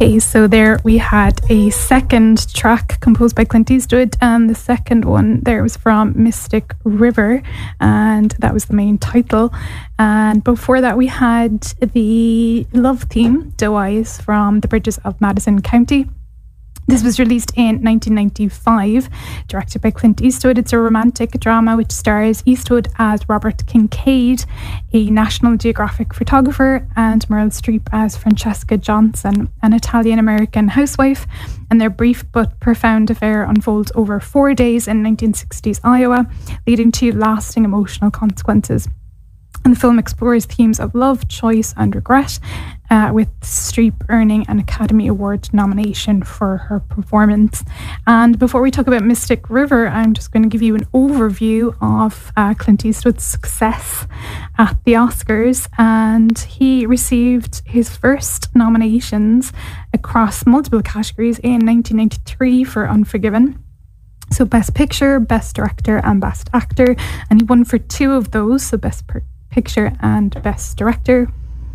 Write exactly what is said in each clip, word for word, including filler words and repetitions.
Okay, so there we had a second track composed by Clint Eastwood, and the second one there was from Mystic River, and that was the main title. And before that we had the love theme, Doe Eyes, from The Bridges of Madison County. This was released in nineteen ninety-five, directed by Clint Eastwood. It's a romantic drama which stars Eastwood as Robert Kincaid, a National Geographic photographer, and Meryl Streep as Francesca Johnson, an Italian-American housewife. And their brief but profound affair unfolds over four days in nineteen sixties Iowa, leading to lasting emotional consequences. And the film explores themes of love, choice, and regret, uh, with Streep earning an Academy Award nomination for her performance. And before we talk about Mystic River, I'm just going to give you an overview of uh, Clint Eastwood's success at the Oscars. And he received his first nominations across multiple categories in nineteen ninety-three for Unforgiven. So Best Picture, Best Director, and Best Actor. And he won for two of those, so Best per- Picture and Best Director.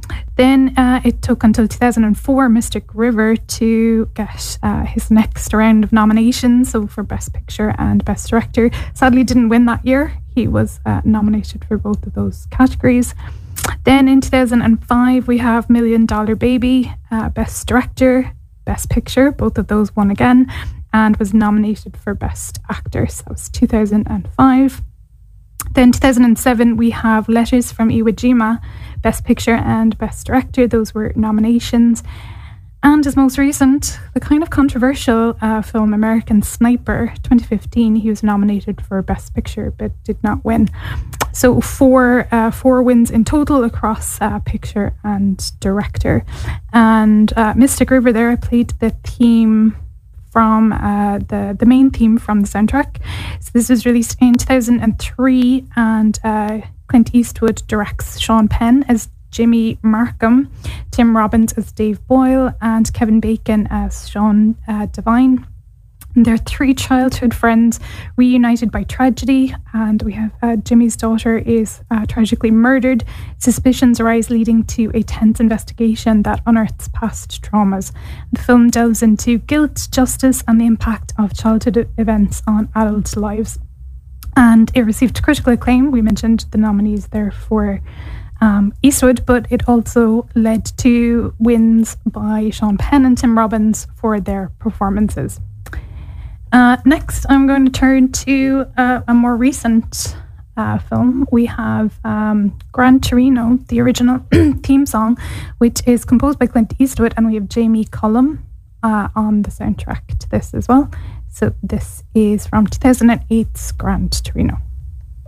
Then uh, it took until two thousand four Mystic River to get uh, his next round of nominations, so for Best Picture and Best Director. Sadly didn't win that year. He was uh, nominated for both of those categories. Then in two thousand five we have Million Dollar Baby, uh, Best Director, Best Picture, both of those won again, and was nominated for Best Actor. So that was two thousand five. Then two thousand seven we have Letters from Iwo Jima, Best Picture and Best Director. Those were nominations. And his most recent, the kind of controversial uh, film American Sniper, twenty fifteen, he was nominated for Best Picture but did not win. So four uh, four wins in total across uh, Picture and Director. And uh, Mystic River there, I played the theme from uh, the, the main theme from the soundtrack. So this was released in two thousand three, and uh, Clint Eastwood directs Sean Penn as Jimmy Markham, Tim Robbins as Dave Boyle, and Kevin Bacon as Sean uh, Devine. And their three childhood friends reunited by tragedy, and we have uh, Jimmy's daughter is uh, tragically murdered. Suspicions arise, leading to a tense investigation that unearths past traumas. The film delves into guilt, justice, and the impact of childhood events on adult lives. And it received critical acclaim. We mentioned the nominees there for um, Eastwood, but it also led to wins by Sean Penn and Tim Robbins for their performances. Uh, next, I'm going to turn to uh, a more recent uh, film. We have um, Gran Torino, the original theme song, which is composed by Clint Eastwood, and we have Jamie Cullum uh, on the soundtrack to this as well. So this is from two thousand eight's Gran Torino.